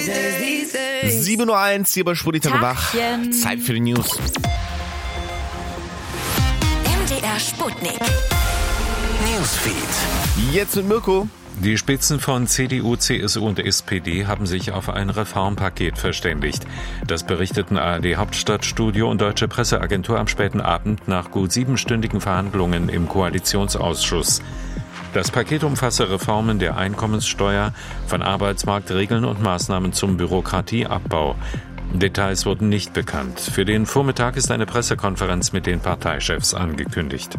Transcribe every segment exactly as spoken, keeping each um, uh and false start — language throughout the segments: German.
sieben Uhr eins hier bei Sputnik wach. Zeit für die News. M D R Sputnik. Newsfeed. Jetzt mit Mirko. Die Spitzen von C D U, C S U und S P D haben sich auf ein Reformpaket verständigt. Das berichteten A R D Hauptstadtstudio und Deutsche Presseagentur am späten Abend nach gut siebenstündigen Verhandlungen im Koalitionsausschuss. Das Paket umfasse Reformen der Einkommenssteuer, von Arbeitsmarktregeln und Maßnahmen zum Bürokratieabbau. Details wurden nicht bekannt. Für den Vormittag ist eine Pressekonferenz mit den Parteichefs angekündigt.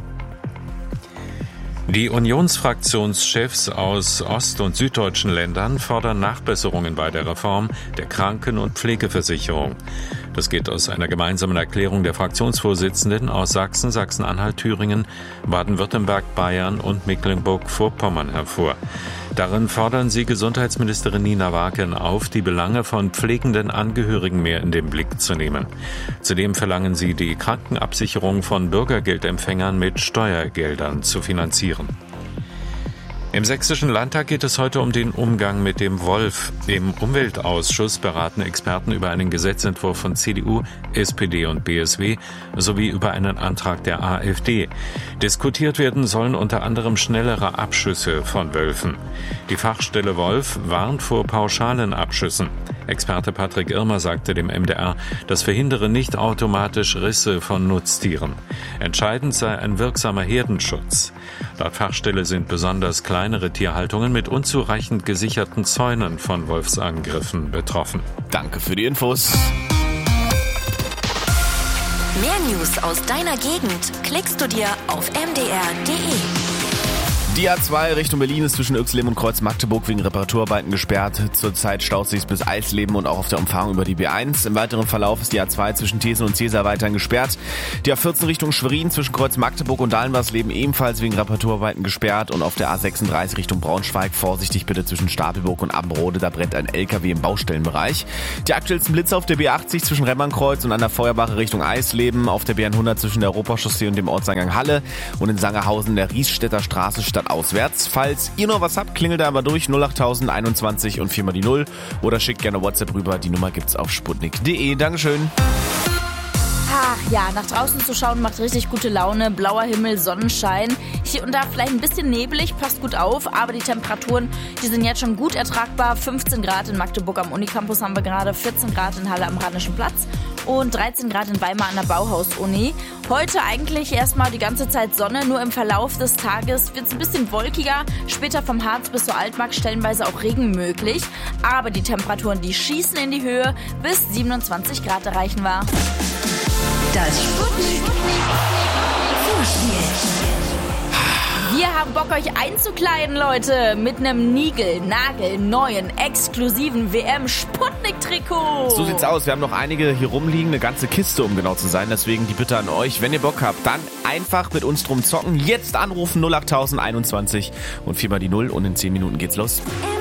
Die Unionsfraktionschefs aus ost- und süddeutschen Ländern fordern Nachbesserungen bei der Reform der Kranken- und Pflegeversicherung. Das geht aus einer gemeinsamen Erklärung der Fraktionsvorsitzenden aus Sachsen, Sachsen-Anhalt, Thüringen, Baden-Württemberg, Bayern und Mecklenburg-Vorpommern hervor. Darin fordern sie Gesundheitsministerin Nina Wagen auf, die Belange von pflegenden Angehörigen mehr in den Blick zu nehmen. Zudem verlangen sie, die Krankenabsicherung von Bürgergeldempfängern mit Steuergeldern zu finanzieren. Im Sächsischen Landtag geht es heute um den Umgang mit dem Wolf. Im Umweltausschuss beraten Experten über einen Gesetzentwurf von C D U, S P D und B S W sowie über einen Antrag der A f D. Diskutiert werden sollen unter anderem schnellere Abschüsse von Wölfen. Die Fachstelle Wolf warnt vor pauschalen Abschüssen. Experte Patrick Irmer sagte dem M D R, das verhindere nicht automatisch Risse von Nutztieren. Entscheidend sei ein wirksamer Herdenschutz. Laut Fachstelle sind besonders kleinere Tierhaltungen mit unzureichend gesicherten Zäunen von Wolfsangriffen betroffen. Danke für die Infos. Mehr News aus deiner Gegend klickst du dir auf m d r punkt d e. Die A zwei Richtung Berlin ist zwischen Yxleben und Kreuz Magdeburg wegen Reparaturarbeiten gesperrt. Zurzeit staut sich bis Eisleben und auch auf der Umfahrung über die B eins. Im weiteren Verlauf ist die A zwei zwischen Thesen und Cäsar weiterhin gesperrt. Die A vierzehn Richtung Schwerin zwischen Kreuz Magdeburg und Dahlenwarsleben ebenfalls wegen Reparaturarbeiten gesperrt. Und auf der A sechsunddreißig Richtung Braunschweig vorsichtig bitte zwischen Stapelburg und Abbenrode, da brennt ein L K W im Baustellenbereich. Die aktuellsten Blitze auf der B achtzig zwischen Remmernkreuz und an der Feuerbache Richtung Eisleben, auf der B hundert zwischen der Europachaussee und dem Ortseingang Halle und in Sangerhausen der Riesstädter Straße statt auswärts. Falls ihr noch was habt, klingelt da aber durch null acht null einundzwanzig und viermal die null oder schickt gerne WhatsApp rüber. Die Nummer gibt's auf sputnik punkt d e. Dankeschön. Ach ja, nach draußen zu schauen macht richtig gute Laune. Blauer Himmel, Sonnenschein. Hier und da vielleicht ein bisschen nebelig, passt gut auf. Aber die Temperaturen, die sind jetzt schon gut ertragbar. fünfzehn Grad in Magdeburg am Unicampus haben wir gerade, vierzehn Grad in Halle am Rheinischen Platz und dreizehn Grad in Weimar an der Bauhaus-Uni. Heute eigentlich erstmal die ganze Zeit Sonne, nur im Verlauf des Tages wird es ein bisschen wolkiger. Später vom Harz bis zur Altmark stellenweise auch Regen möglich. Aber die Temperaturen, die schießen in die Höhe, bis siebenundzwanzig Grad erreichen wir. Das Sputnik Vorspiel. Wir haben Bock, euch einzukleiden, Leute, mit einem Nigel-Nagel-neuen, exklusiven W M-Sputnik-Trikot. So sieht's aus. Wir haben noch einige hier rumliegen, eine ganze Kiste, um genau zu sein. Deswegen die Bitte an euch, wenn ihr Bock habt, dann einfach mit uns drum zocken. Jetzt anrufen null acht null einundzwanzig und viermal die null und in zehn Minuten geht's los.